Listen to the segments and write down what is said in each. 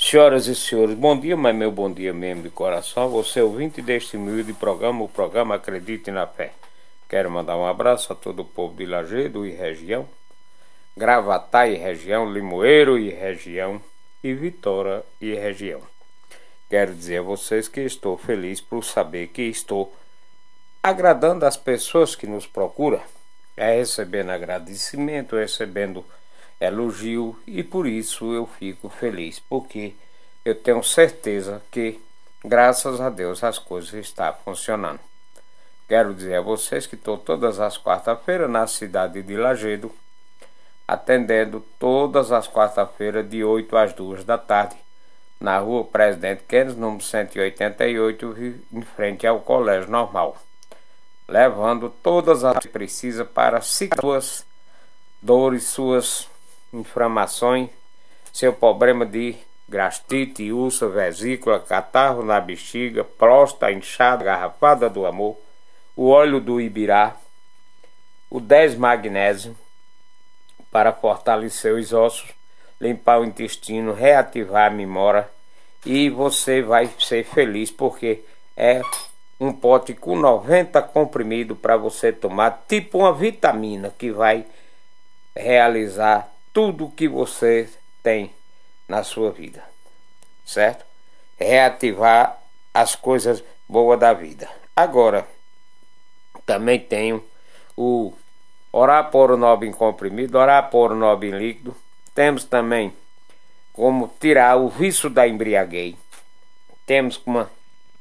Senhoras e senhores, bom dia, mas meu bom dia mesmo de coração. Você ouvinte deste humilde programa, o programa Acredite na Fé. Quero mandar um abraço a todo o povo de Lajedo e região, Gravatá e região, Limoeiro e região e Vitória e região. Quero dizer a vocês que estou feliz por saber que estou agradando as pessoas que nos procuram, recebendo agradecimento, recebendo elogio, e por isso eu fico feliz, porque eu tenho certeza que, graças a Deus, as coisas estão funcionando. Quero dizer a vocês que estou todas as quarta-feiras na cidade de Lajedo, atendendo todas as quarta-feiras de 8 às 2 da tarde, na rua Presidente Kennedy, número 188, em frente ao Colégio Normal, levando todas as que precisa para suas dores, suas inflamações, seu problema de gastrite, úlcera, vesícula, catarro na bexiga, próstata, inchada, garrafada do amor, o óleo do ibirá, o 10 magnésio para fortalecer os ossos, limpar o intestino, reativar a memória, e você vai ser feliz, porque é um pote com 90 comprimidos para você tomar, tipo uma vitamina que vai realizar tudo o que você tem na sua vida, certo? Reativar as coisas boas da vida. Agora, também tenho o Oraporonob em comprimido, Oraporonob em líquido. Temos também como tirar o vício da embriaguez. Temos como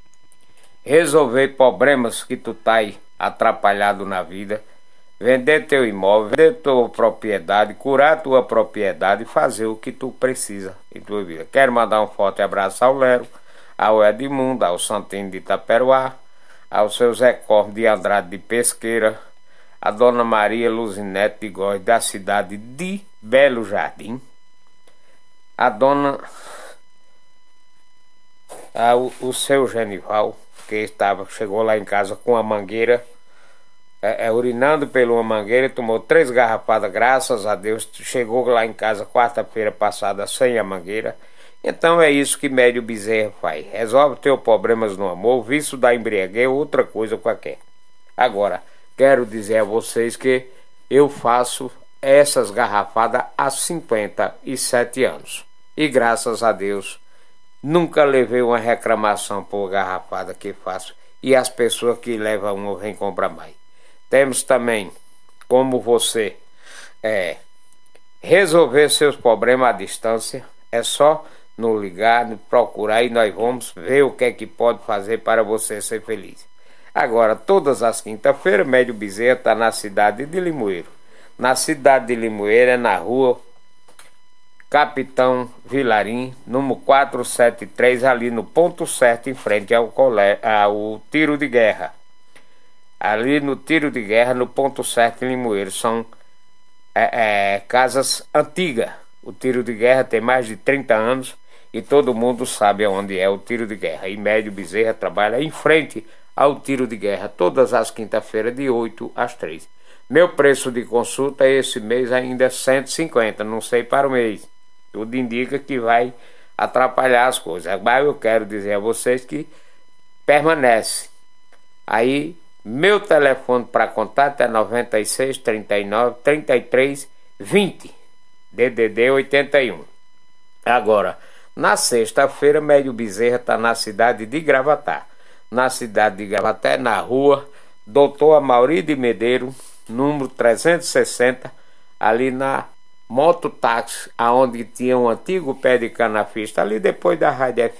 resolver problemas que tu tá aí atrapalhado na vida. Vender teu imóvel, vender tua propriedade, curar tua propriedade e fazer o que tu precisa em tua vida. Quero mandar um forte abraço ao Lero, ao Edmundo, ao Santinho de Itaperuá, ao seu Zé Corvo de Andrade de Pesqueira, a Dona Maria Luzinete de Góes da cidade de Belo Jardim, a Dona o seu Genival, que chegou lá em casa com a mangueira, urinando pela uma mangueira, tomou 3 garrafadas, graças a Deus, chegou lá em casa quarta-feira passada sem a mangueira. Então é isso que Médio Bezerra faz, resolve teus problemas no amor, vício da embriaguez, outra coisa qualquer. Agora, quero dizer a vocês que eu faço essas garrafadas há 57 anos, e graças a Deus nunca levei uma reclamação por garrafada que faço, e as pessoas que levam uma vêm comprar mais. Temos também como você resolver seus problemas à distância. É só nos ligar, nos procurar, e nós vamos ver o que é que pode fazer para você ser feliz. Agora, todas as quinta-feiras, Médio Bezerra está na cidade de Limoeiro. Na cidade de Limoeiro é na rua Capitão Vilarim, número 473, ali no ponto certo, em frente ao tiro de guerra. Ali no tiro de guerra, no ponto certo em Limoeiro, são casas antigas. O tiro de guerra tem mais de 30 anos e todo mundo sabe onde é o tiro de guerra. E Médio Bezerra trabalha em frente ao tiro de guerra, todas as quinta-feiras, de 8 às 3. Meu preço de consulta esse mês ainda é 150, não sei para o mês. Tudo indica que vai atrapalhar as coisas. Mas eu quero dizer a vocês que permanece. Aí, meu telefone para contato é 96 39 33 20, DDD 81. Agora, na sexta-feira, Médio Bezerra está na cidade de Gravatá. Na cidade de Gravatá, na rua Doutor Amaury de Medeiros, número 360, ali na mototáxi, aonde tinha um antigo pé de canafista, ali depois da Rádio FM.